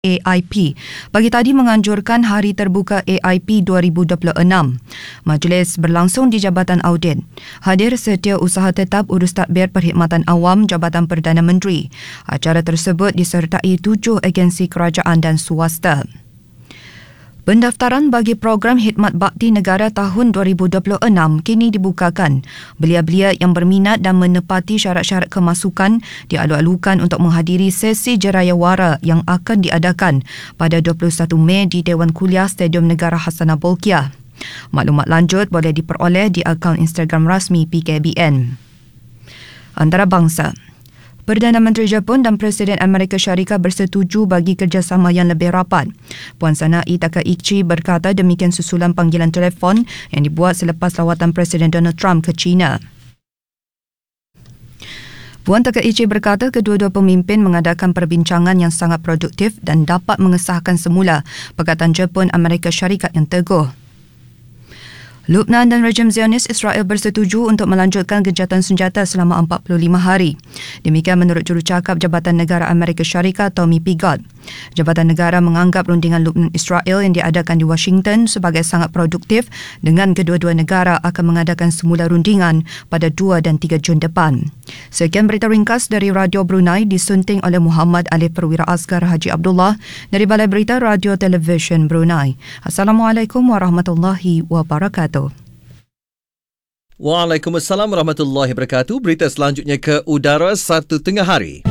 AIP pagi tadi menganjurkan Hari Terbuka AIP 2026. Majlis berlangsung di Jabatan Audit. Hadir Setiausaha Tetap Urus Tadbir Perkhidmatan Awam Jabatan Perdana Menteri. Acara tersebut disertai 7 agensi kerajaan dan swasta. Pendaftaran bagi program Khidmat Bakti Negara tahun 2026 kini dibukakan. Belia-belia yang berminat dan menepati syarat-syarat kemasukan dialu-alukan untuk menghadiri sesi jerayawara yang akan diadakan pada 21 Mei di Dewan Kuliah Stadium Negara Hassanah Bolkiah. Maklumat lanjut boleh diperoleh di akaun Instagram rasmi PKBN. Antarabangsa. Perdana Menteri Jepun dan Presiden Amerika Syarikat bersetuju bagi kerjasama yang lebih rapat. Puan Sanae Takaichi berkata demikian susulan panggilan telefon yang dibuat selepas lawatan Presiden Donald Trump ke China. Puan Takaichi berkata kedua-dua pemimpin mengadakan perbincangan yang sangat produktif dan dapat mengesahkan semula Perkataan Jepun Amerika Syarikat yang teguh. Lubnan dan rejim Zionis Israel bersetuju untuk melanjutkan gencatan senjata selama 45 hari. Demikian menurut jurucakap Jabatan Negara Amerika Syarikat Tommy Pigott. Jabatan Negara menganggap rundingan Lubnan Israel yang diadakan di Washington sebagai sangat produktif dengan kedua-dua negara akan mengadakan semula rundingan pada 2 dan 3 Jun depan. Sekian berita ringkas dari Radio Brunei disunting oleh Muhammad Alif Perwira Asgar Haji Abdullah dari Balai Berita Radio Television Brunei. Assalamualaikum warahmatullahi wabarakatuh. Waalaikumsalam warahmatullahi wabarakatuh. Berita selanjutnya ke udara 1 tengah hari.